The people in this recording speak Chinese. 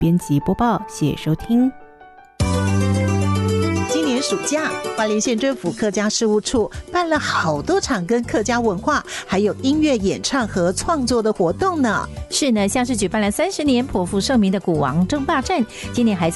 编辑播报，谢谢收听。 今年暑假，花莲县政府客家事务处办了好多场跟客家文化还有音乐演唱和创作的活动呢。 是呢，像是举办了30年颇负盛名的鼓王争霸战，今年还